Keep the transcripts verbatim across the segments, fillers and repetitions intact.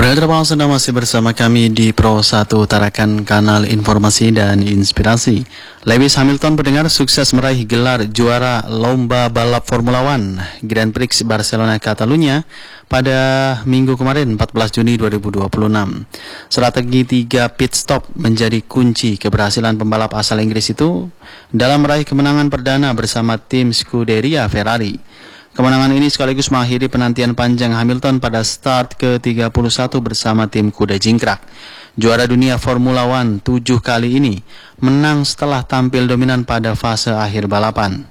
Baik, terima kasih Anda masih bersama kami di Pro satu Tarakan, kanal informasi dan inspirasi. Lewis Hamilton pendengar sukses meraih gelar juara lomba balap Formula One Grand Prix Barcelona Catalunya pada minggu kemarin empat belas Juni dua ribu dua puluh enam. Strategi tiga pit stop menjadi kunci keberhasilan pembalap asal Inggris itu dalam meraih kemenangan perdana bersama tim Scuderia Ferrari. Kemenangan ini sekaligus mengakhiri penantian panjang Hamilton pada start ke tiga puluh satu bersama tim kuda jingkrak. Juara dunia Formula One tujuh kali ini menang setelah tampil dominan pada fase akhir balapan.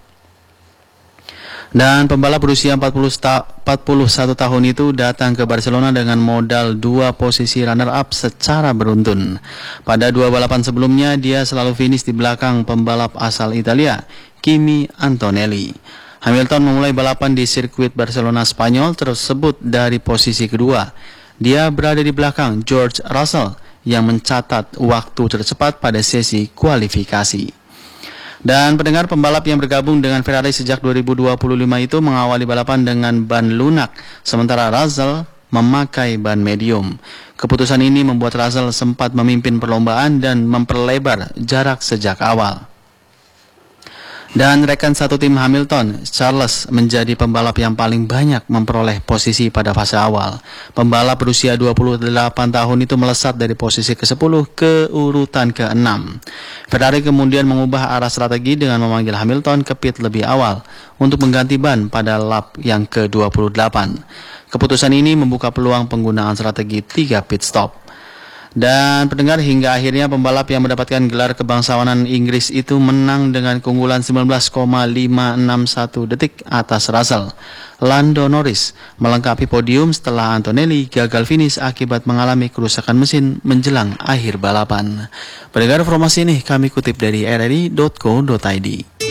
Dan pembalap berusia empat puluh satu tahun itu datang ke Barcelona dengan modal dua posisi runner-up secara beruntun. Pada dua balapan sebelumnya, dia selalu finish di belakang pembalap asal Italia, Kimi Antonelli. Hamilton memulai balapan di sirkuit Barcelona Spanyol tersebut dari posisi kedua. Dia berada di belakang George Russell yang mencatat waktu tercepat pada sesi kualifikasi. Dan pendengar, pembalap yang bergabung dengan Ferrari sejak dua ribu dua puluh lima itu mengawali balapan dengan ban lunak, sementara Russell memakai ban medium. Keputusan ini membuat Russell sempat memimpin perlombaan dan memperlebar jarak sejak awal. Dan rekan satu tim Hamilton, Charles, menjadi pembalap yang paling banyak memperoleh posisi pada fase awal. Pembalap berusia dua puluh delapan tahun itu melesat dari posisi ke sepuluh ke urutan ke enam. Ferrari kemudian mengubah arah strategi dengan memanggil Hamilton ke pit lebih awal untuk mengganti ban pada lap yang ke dua puluh delapan. Keputusan ini membuka peluang penggunaan strategi tiga pit stop. Dan pendengar, hingga akhirnya pembalap yang mendapatkan gelar kebangsawanan Inggris itu menang dengan keunggulan sembilan belas koma lima enam satu detik atas Russell. Lando Norris melengkapi podium setelah Antonelli gagal finish akibat mengalami kerusakan mesin menjelang akhir balapan. Pendengar, informasi ini kami kutip dari r r i dot co dot i d.